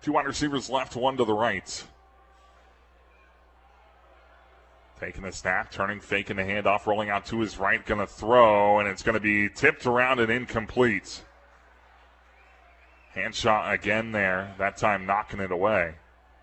Two wide receivers left, one to the right. Taking the snap, turning, faking the handoff, rolling out to his right, going to throw, and it's going to be tipped around and incomplete. Hand shot again there, that time knocking it away.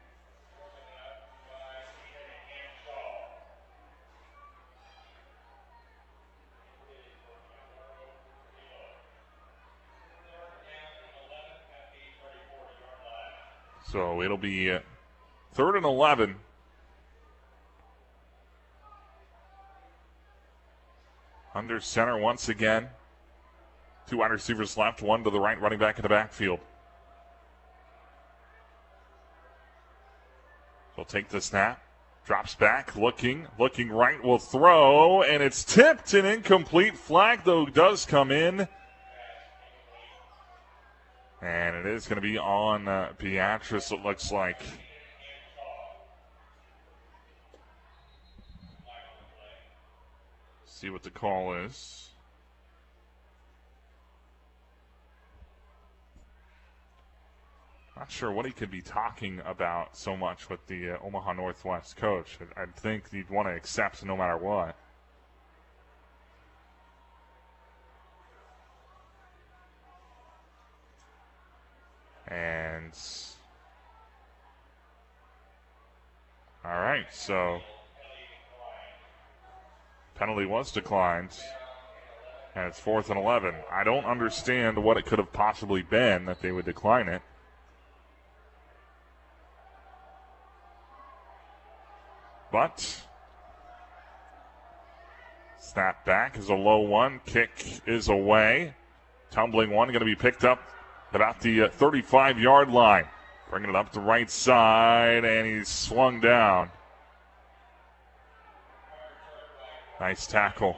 So it'll be 3rd and 11. Under center once again. Two wide receivers left, one to the right, running back in the backfield. He'll take the snap, drops back, looking right, will throw, and it's tipped and incomplete. Flag, though, does come in. And it is going to be on Beatrice, it looks like. See what the call is. Not sure what he could be talking about so much with the Omaha Northwest coach. I think he'd want to accept no matter what. And all right, so penalty was declined, and it's 4th and 11. I don't understand what it could have possibly been that they would decline it. But snap back is a low one. Kick is away. Tumbling one, going to be picked up about the 35-yard line. Bringing it up the right side, and he's swung down. Nice tackle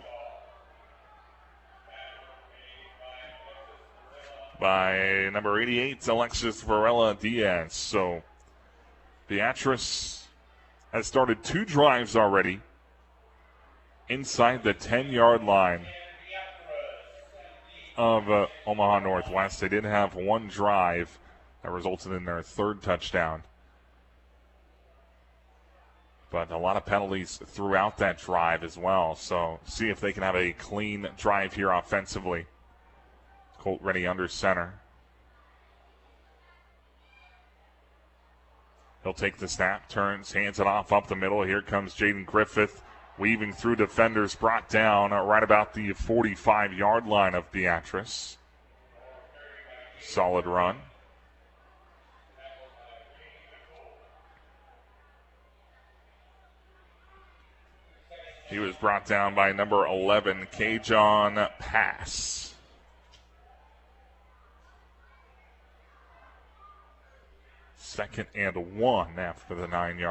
by number 88, Alexis Varela Diaz. So Beatrice has started 2 drives already inside the 10-yard line of Omaha Northwest. They did have 1 drive that resulted in their 3rd touchdown. But a lot of penalties throughout that drive as well. So see if they can have a clean drive here offensively. Colt ready under center. He'll take the snap, turns, hands it off up the middle. Here comes Jaden Griffith, weaving through defenders, brought down right about the 45-yard line of Beatrice. Solid run. He was brought down by number 11, Kajon Pass. Second and 1 after the 9-yard.